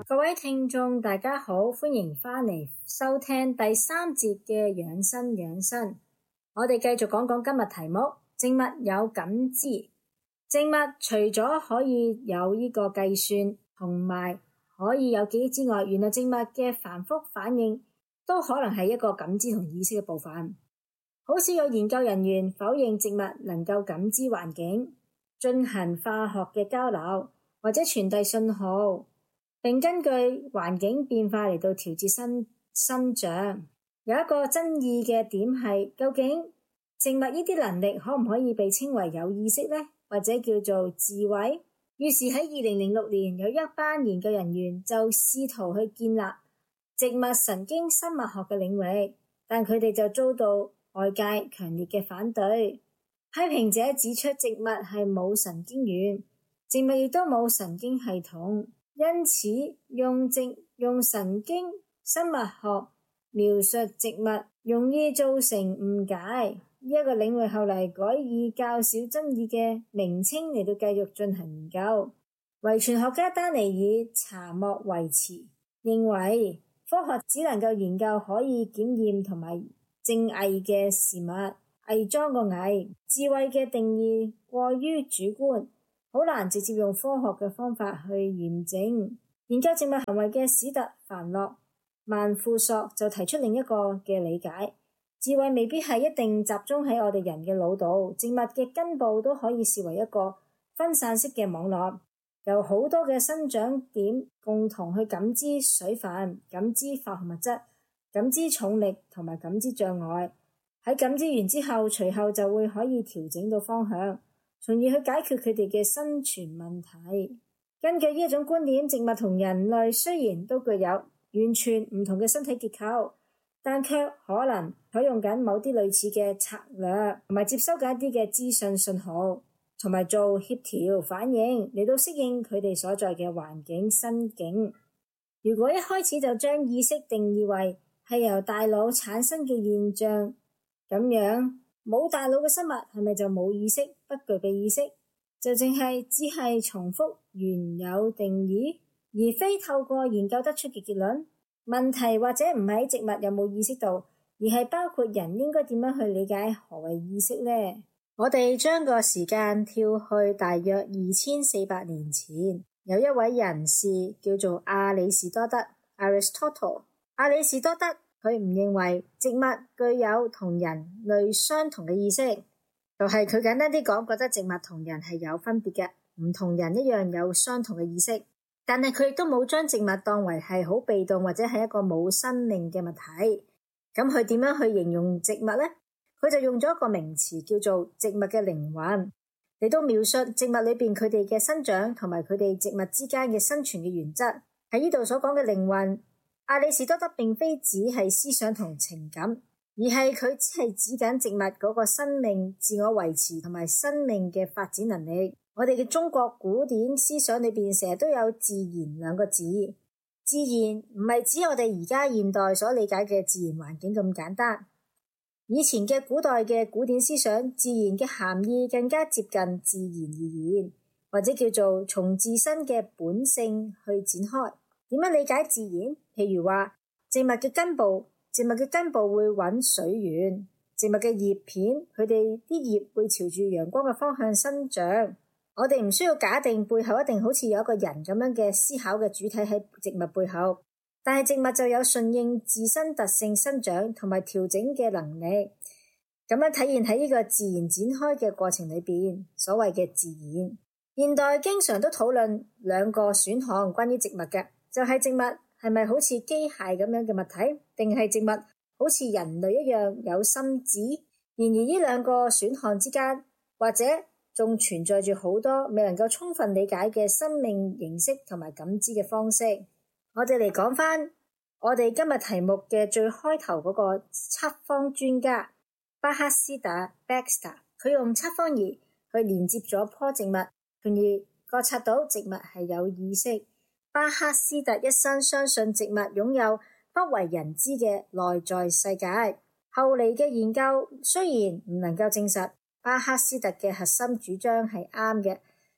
各位聽眾大家好，歡迎返嚟收聽第3節嘅養生養生。我哋繼續講講今日題目，植物有感知。植物除咗可以有呢個計算同埋可以有記憶之外，原來植物嘅繁複反應都可能係一個感知同意識嘅部分。好少有研究人員否認植物能夠感知環境，進行化學嘅交流或者傳遞信號，並根據環境變化嚟到調節生長。有一個爭議嘅點係，究竟植物呢啲能力可唔可以被稱為有意識呢？或者叫做智慧？於是喺2006年，有一班研究人員就試圖去建立植物神經生物學嘅領域，但佢哋就遭到外界強烈嘅反對。批評者指出，植物係冇神經元，植物亦都冇神經系統，因此用神經生物學描述植物容易造成誤解。呢一個領域後嚟改以較少爭議嘅名稱嚟到繼續進行研究。遺傳學家丹尼爾查莫維茨認為，科學只能夠研究可以檢驗同埋證偽嘅事物，偽裝個偽。智慧嘅定義過於主觀，好難直接用科學嘅方法去驗證。研究植物行為嘅史特凡洛曼富索就提出另一個嘅理解，智慧未必係一定集中喺我哋人嘅腦度，植物嘅根部都可以視為一個分散式嘅網絡，由好多嘅生長點共同去感知水分、感知化學物質、感知重力同埋感知障礙。喺感知完之後，隨後就會可以調整到方向，從而去解決佢哋嘅生存問題。根據呢一種觀點，植物同人類雖然都具有完全唔同嘅身體結構，但卻可能採用緊某啲類似嘅策略，同埋接收緊一啲嘅資訊信號，同埋做協調反應嚟到適應佢哋所在嘅環境生境。如果一開始就將意識定義為係由大腦產生嘅現象，咁樣冇大腦嘅生物係咪就冇意識，不具備意識，就只係重複原有定義，而非透過研究得出嘅結論？問題或者唔喺植物有冇意識度，而係包括人應該點樣去理解何謂意識呢？我哋將個時間跳去大約2400年前，有一位人士叫做亞里士多德 Aristotle。 亞里士多德佢唔認為植物具有同人類相同嘅意識，就係佢簡單啲講，覺得植物同人係有分別嘅，唔同人一樣有相同嘅意識。但係佢亦都冇將植物當為係好被動或者係一個冇生命嘅物體。咁佢點樣去形容植物呢？佢就用咗一個名詞叫做植物嘅靈魂嚟到描述植物裏邊佢哋嘅生長同埋佢哋植物之間嘅生存嘅原則。喺呢度所講嘅靈魂，亞里士多德並非只係思想同情感，而係佢只係指緊植物嗰個生命、自我維持同埋生命嘅發展能力。我哋嘅中國古典思想裏邊成日都有自然兩個字，自然唔係指我哋而家現代所理解嘅自然環境咁簡單。以前嘅古代嘅古典思想，自然嘅含義更加接近自然而言，或者叫做從自身嘅本性去展開。點樣理解自然？譬如話植物嘅根部會揾水源，植物嘅葉片，佢哋啲葉會朝住陽光嘅方向生長。我哋唔需要假定背後一定好似有一個人咁樣嘅思考嘅主體喺植物背後，但係植物就有順應自身特性生長同埋調整嘅能力，咁樣體現喺呢個自然展開嘅過程裏邊。所謂嘅自然，現代經常都討論兩個選項關於植物嘅，就係植物係咪好似機械咁樣嘅物體，定係植物好似人類一樣有心智？然而呢兩個選項之間，或者仲存在住好多未能夠充分理解嘅生命形式同埋感知嘅方式。我哋嚟講翻我哋今日題目嘅最開頭嗰個測謊專家巴克斯特 Baxter， 佢用測謊儀去連接咗棵植物，從而覺察到植物係有意識。巴克斯特一生相信植物擁有不為人知嘅內在世界。後嚟嘅研究雖然唔能夠證實巴克斯特嘅核心主張係啱嘅，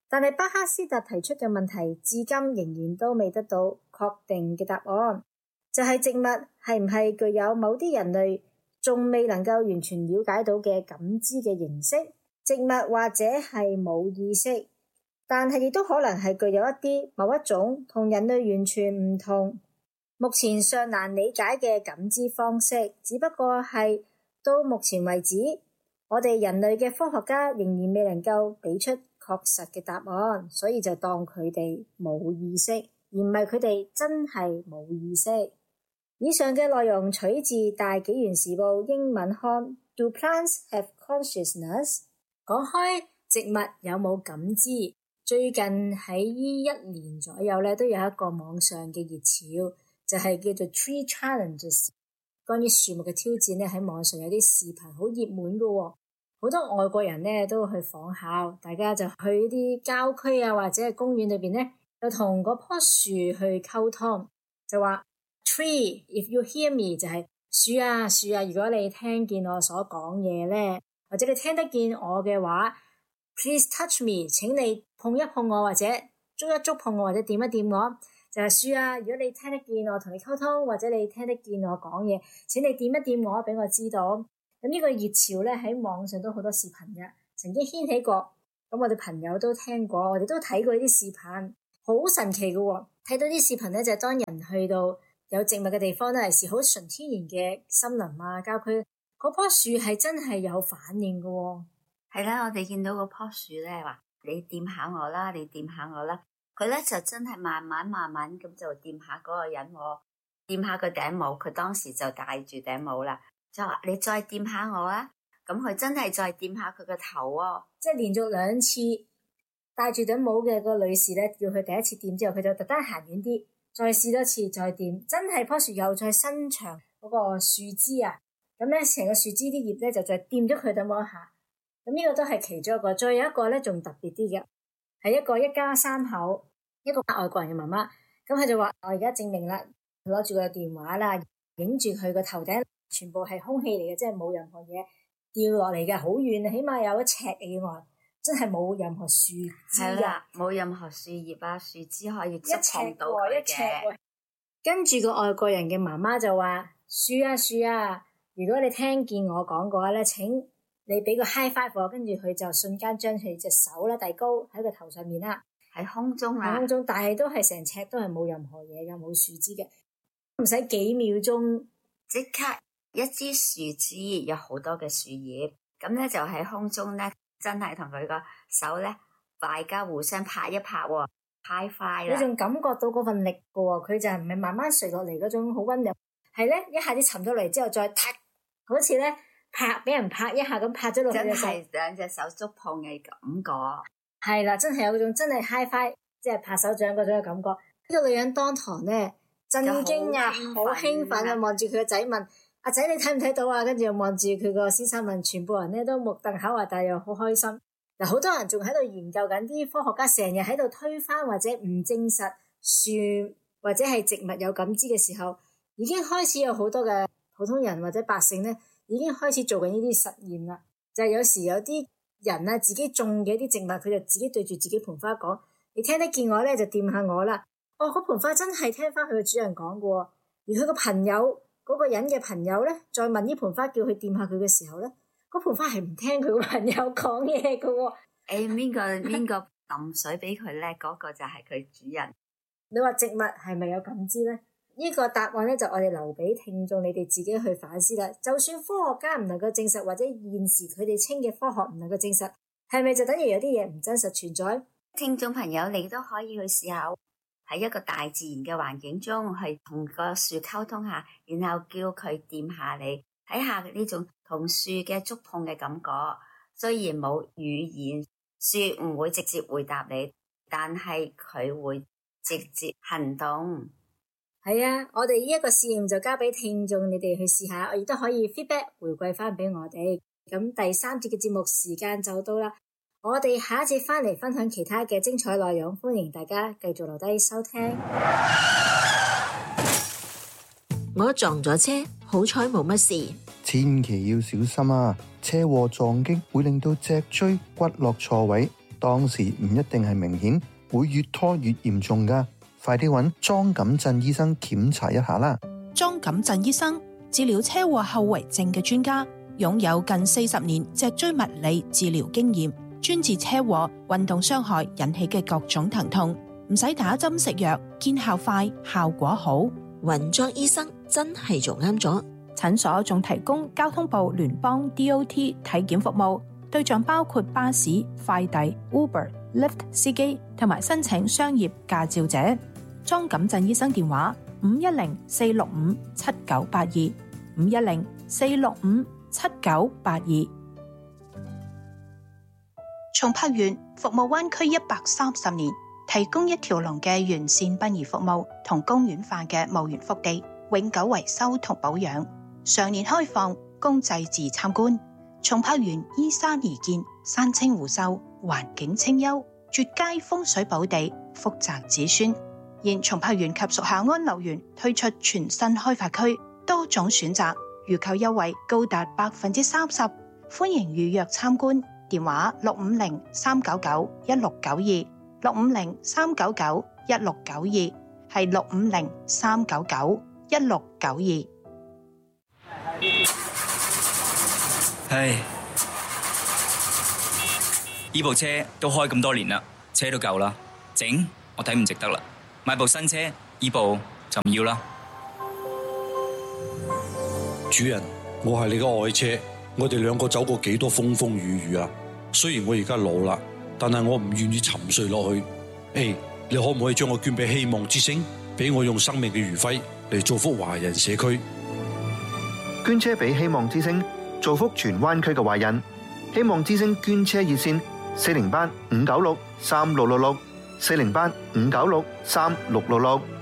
但係巴克斯特提出嘅問題至今仍然都未得到確定嘅答案，就係植物係唔係具有某啲人類仲未能夠完全了解到嘅感知嘅形式。植物或者係冇意識，但係亦都可能係具有一啲某一種同人類完全唔同，目前尚難理解嘅感知方式。只不過係到目前為止，我哋人類嘅科學家仍然未能夠俾出確實嘅答案，所以就當佢哋冇意識，而唔係佢哋真係冇意識。以上嘅內容取自《大紀元時報》英文刊 Do Plants Have Consciousness？ 講開植物有冇感知，最近喺呢1年左右咧，都有一個網上嘅熱潮，就係叫做 Tree Challenges， 關於樹木嘅挑戰咧，喺網上有啲視頻好熱門嘅，好多外國人咧都去仿效，大家就去啲郊區啊，或者係公園裏邊咧，就同嗰棵樹去溝通，就話 Tree if you hear me， 就係樹啊樹啊，如果你聽見我所講嘢咧，或者你聽得見我嘅話 ，please touch me， 請你碰一碰我，或者觸一觸碰我，或者掂一掂我，就係樹啊，如果你聽得見我同你溝通，或者你聽得見我講嘢，請你掂一掂我，俾我知道。咁呢個熱潮咧喺網上都好多視頻嘅，曾經掀起過。咁我哋朋友都聽過，我哋都睇過呢啲視頻，好神奇嘅喎。睇到啲視頻咧，就係當人去到有植物嘅地方咧，係好純天然嘅森林啊、郊區，嗰棵樹係真係有反應嘅喎。 係啦，我哋見到嗰棵樹咧，話你掂下我啦，你掂下我啦，佢咧就真係慢慢咁就掂下嗰個人，我掂下個頂帽，佢當時就戴住頂帽啦，就話你再掂下我啊，咁佢真係再掂下佢個頭喎， 即係連續2次戴住頂帽嘅個女士咧，叫佢第一次掂之後，佢就特登行遠啲，再試多次再掂，真係棵樹又再伸長嗰個樹枝啊，咁咧成個樹枝啲葉咧就再掂咗佢頂帽一下。咁呢個都係其中一個，再有一個咧仲特別啲嘅，係一個一家3口，一個外國人嘅媽媽，咁佢就話我而家證明啦，攞住個電話啦，影住佢個頭頂全部係空氣嚟嘅，即係冇任何嘢掉落嚟嘅，好遠，起碼有1尺以外，真係冇任何樹枝啊， 冇任何樹葉啊、樹枝可以觸碰到佢嘅。 跟住個外國人嘅媽媽就話：樹啊樹啊，如果你聽見我講嘅話咧，請你俾個 high five 我。跟住佢就瞬間將佢隻手啦遞高喺個頭上面啦， 喺空中啦， 喺空中，但係都係成尺都係冇任何嘢嘅，冇樹枝嘅，唔使幾秒鐘， 即刻一支樹枝有好多嘅樹葉，咁咧就喺空中咧，真係同佢個手咧，大家互相拍一拍喎 ，high five 啦， 你仲感覺到嗰份力嘅喎，佢就係唔係慢慢垂落嚟嗰種好溫柔，係咧一下子沉咗嚟之後再踢，好似咧拍俾人拍一下咁拍咗落去嘅時候， 真係兩隻手觸碰嘅感覺， 係啦，真係有嗰種真係 high five，即係拍手掌嗰種嘅感覺。呢個女人當堂咧震驚啊，好興奮啊，望住佢個仔問：阿仔你睇唔睇到啊？跟住又望住佢個先生問，全部人咧都目瞪口呆，但又好開心。嗱，好多人仲喺度研究緊，啲科學家成日喺度推翻或者唔證實樹或者係植物有感知嘅時候，已經開始有好多嘅普通人或者百姓咧，已經開始做緊呢啲實驗啦。就係有時有啲人啊，自己種嘅啲植物，佢就自己對住自己盆花講：你聽得見我咧，就掂下我啦。哦，嗰盆花真係聽翻佢嘅主人講嘅喎，而佢個朋友嗰個人嘅朋友咧，再問呢盆花叫佢掂下佢嘅時候咧，嗰盆花係唔聽佢個朋友講嘢嘅喎。 邊個抌水俾佢咧？嗰個就係佢主人。 你話植物係咪有感知咧？呢個答案咧就我哋留俾聽眾你哋自己去反思啦。就算科學家唔能夠證實，或者現時佢哋稱嘅科學唔能夠證實，係咪就等於有啲嘢唔真實存在？ 聽眾朋友，你都可以去試下喺一個大自然嘅環境中去同個樹溝通下，然後叫佢掂下你，睇下呢種同樹嘅觸碰嘅感覺。雖然冇語言，樹唔會直接回答你，但係佢會直接行動。 係啊，我哋呢一個試驗就交俾聽眾你哋去試下，我亦都可以 feedback 回饋翻俾我哋。咁第3節嘅節目時間就到啦，我哋下一節翻嚟分享其他嘅精彩內容，歡迎大家繼續留低收聽。 我撞咗車，好彩冇乜事。 千祈要小心啊！車禍撞擊會令到脊椎骨落錯位， 當時唔一定係明顯，會越拖越嚴重㗎。快啲揾莊錦鎮醫生檢查一下啦。 莊錦鎮醫生治療車禍後遺症嘅專家，擁有近40年脊椎物理治療經驗，專治車禍、運動傷害引起嘅各種疼痛，唔使打針食藥，見效快，效果好。 揾莊醫生真係做啱咗。 診所仲提供交通部聯邦 DOT 體檢服務，對象包括巴士、快遞、Uber、Lyft 司機同埋申請商業駕照者。莊錦鎮醫生電話510-465-7982，510-465-7982。 松柏園服務灣區130年，提供一條龍嘅完善殯儀服務同公園化嘅墓園福地，永久維修同保養，常年開放供祭祀參觀。松柏園依山而建，山清湖秀，環境清幽，絕佳風水寶地，福澤子孫。現松柏園及屬下安樂園推出全新開發區，多種選擇，預購優惠高達30%，歡迎預約參觀。電話650-399-1692，650-399-1692，係650-399-1692。 唉，呢部車都開咁多年啦，車都舊啦，整我睇唔值得啦，買部新車，呢部就唔要啦。 主人，我係你嘅愛車，我哋兩個走過幾多風風雨雨啊！雖然我而家老啦，但係我唔願意沉睡落去。你可唔可以將我捐俾希望之星，俾我用生命嘅餘暉嚟造福華人社區？ 捐車俾希望之星，造福荃灣區嘅華人。希望之星捐車熱線408-596-3666，408-596-3666。